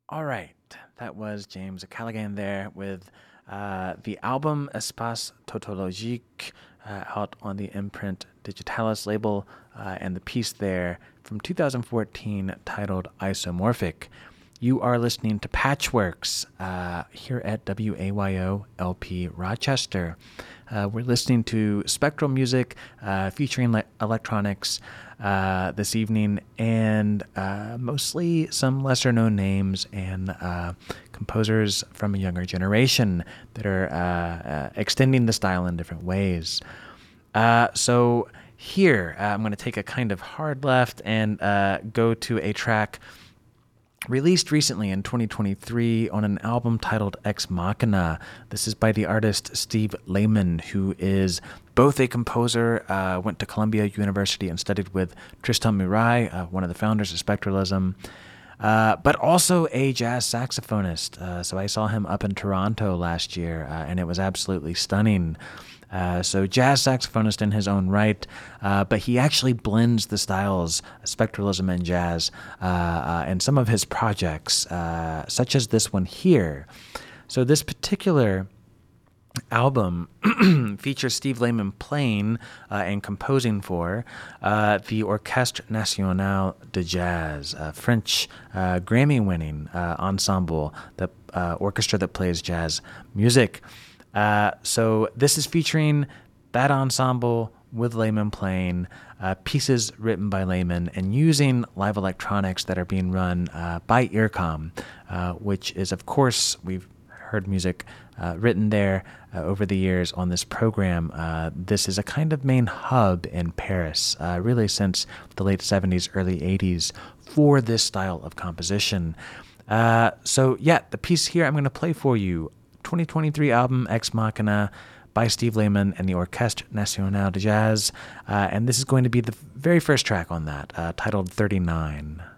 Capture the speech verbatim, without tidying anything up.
All right, that was James Callaghan there with uh, the album Espace Tautologique uh, out on the Imprint Digitalis label, uh, and the piece there from two thousand fourteen titled Isomorphic. You are listening to Patchworks uh, here at W A Y O L P Rochester. Uh, we're listening to spectral music uh, featuring le- electronics uh, this evening, and uh, mostly some lesser known names and uh, composers from a younger generation that are uh, uh, extending the style in different ways. Uh, so here, uh, I'm going to take a kind of hard left and uh, go to a track released recently in twenty twenty-three on an album titled Ex Machina. This is by the artist Steve Lehman, who is both a composer, uh, went to Columbia University and studied with Tristan Murail, uh, one of the founders of Spectralism, uh, but also a jazz saxophonist. Uh, so I saw him up in Toronto last year, uh, and it was absolutely stunning. Uh, so jazz saxophonist in his own right, uh, but he actually blends the styles, spectralism and jazz, uh, uh, in some of his projects, uh, such as this one here. So this particular album features Steve Lehman playing uh, and composing for uh, the Orchestre Nationale de Jazz, a French uh, Grammy-winning uh, ensemble, the uh, orchestra that plays jazz music. Uh, so this is featuring that ensemble with Lehman playing uh, pieces written by Lehman and using live electronics that are being run uh, by Earcom, uh, which is, of course, we've heard music uh, written there uh, over the years on this program. Uh, this is a kind of main hub in Paris, uh, really since the late seventies, early eighties, for this style of composition. Uh, so yeah, the piece here I'm going to play for you, twenty twenty-three album Ex Machina by Steve Lehman and the Orchestre Nationale de Jazz. Uh, and this is going to be the very first track on that, uh, titled thirty-nine.